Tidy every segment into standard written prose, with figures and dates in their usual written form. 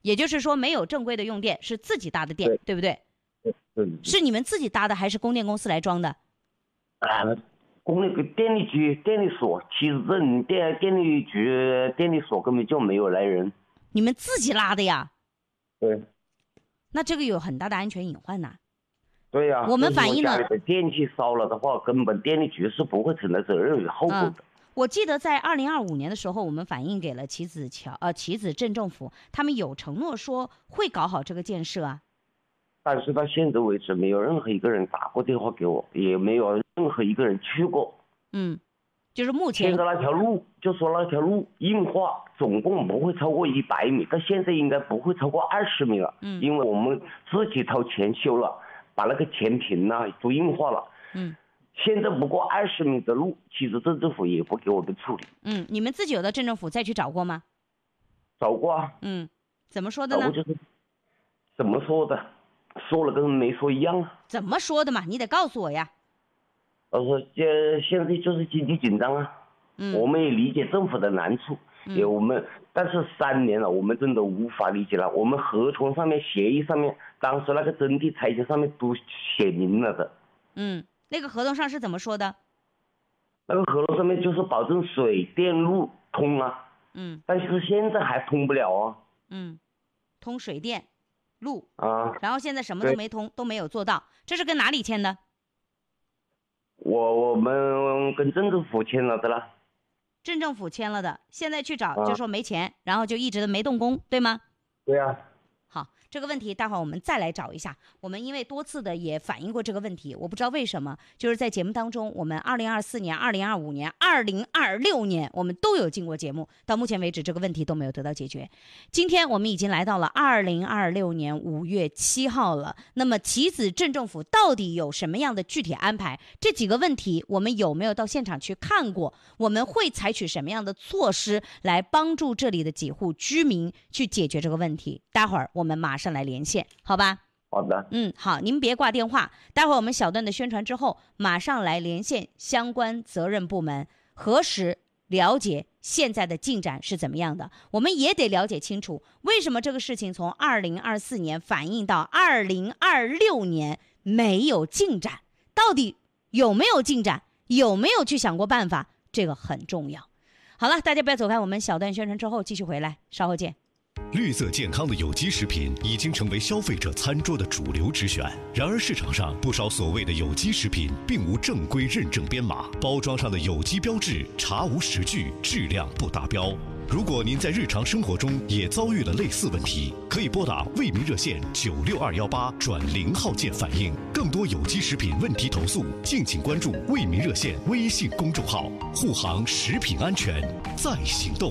也就是说没有正规的用电，是自己搭的电， 对不对？ 对。 是你们自己搭的还是供电公司来装的？ 供那个电力局、电力所，其实电力局、电力所根本就没有来人。 你们自己拉的呀？ 对。 那这个有很大的安全隐患呐。 对呀， 我们反映了家里的电器烧了的话，根本电力局是不会承担责任与后果的。 我记得在2025年的时候，我们反映给了棋子镇政府，他们有承诺说会搞好这个建设啊。 但是到现在为止，没有任何一个人打过电话给我，也没有任何一个人去过。 就是目前现在那条路，就说那条路硬化，总共不会超过100米，到现在应该不会超过20米了。因为我们自己掏钱修了，把那个前坪都硬化了。现在不过20米的路，其实镇政府也不给我们处理。 你们自己有到镇政府再去找过吗？ 找过啊。 怎么说的呢？ 就是怎么说的，说了跟没说一样啊。 怎么说的嘛？你得告诉我呀。 我说现在就是经济紧张啊。我们也理解政府的难处，但是3年了，我们真的无法理解了。我们合同上面、协议上面，当时那个征地拆迁上面都写明了的。 那个合同上是怎么说的？ 那个合同上面就是保证水电路通啊。但是现在还通不了啊。 通水电路啊， 然后现在什么都没通，都没有做到。这是跟哪里签的？ 我们跟镇政府签了的啦。 镇政府签了的，现在去找就说没钱，然后就一直没动工，对吗？ 对啊。 好，这个问题待会儿我们再来找一下。我们因为多次的也反映过这个问题，我不知道为什么，就是在节目当中，我们2024年、2025年、2026年，我们都有进过节目，到目前为止这个问题都没有得到解决。今天我们已经来到了2026年5月7号了，那么棋子镇政府到底有什么样的具体安排？这几个问题我们有没有到现场去看过？我们会采取什么样的措施来帮助这里的几户居民去解决这个问题？待会儿我们马上来连线，好吧？ 好的。 好，您别挂电话，待会儿我们小段的宣传之后，马上来连线相关责任部门，核实了解现在的进展是怎么样的。我们也得了解清楚，为什么这个事情从2024年反映到2026年没有进展，到底有没有进展，有没有去想过办法，这个很重要。好了，大家不要走开，我们小段宣传之后继续回来，稍后见。 绿色健康的有机食品已经成为消费者餐桌的主流之选。然而市场上不少所谓的有机食品并无正规认证编码，包装上的有机标志查无实据，质量不达标。如果您在日常生活中也遭遇了类似问题，可以拨打为民热线96218转0号键反映。更多有机食品问题投诉，敬请关注为民热线微信公众号，护航食品安全在行动。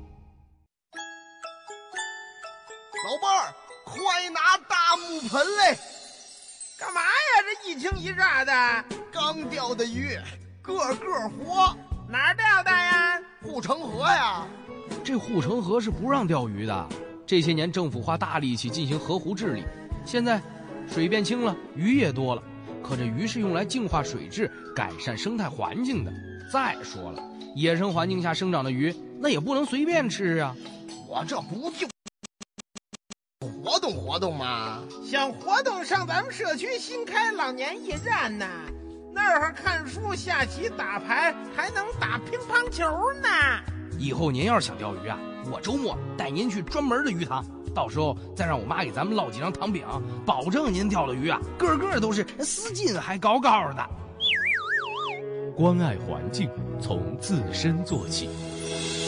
老伴儿，快拿大木盆来！ 干嘛呀？这一惊一乍的。 刚钓的鱼，个个活。 哪儿钓的呀？ 护城河呀。 这护城河是不让钓鱼的。这些年政府花大力气进行河湖治理，现在水变清了，鱼也多了。可这鱼是用来净化水质、改善生态环境的。再说了，野生环境下生长的鱼，那也不能随便吃啊。 我这不就活动活动吗？ 想活动上咱们社区新开老年驿站呢，那儿看书、下棋、打牌，还能打乒乓球呢。 以后您要是想钓鱼啊，我周末带您去专门的鱼塘，到时候再让我妈给咱们烙几张糖饼，保证您钓的鱼啊，个个都是丝劲还高高的。 关爱环境，从自身做起。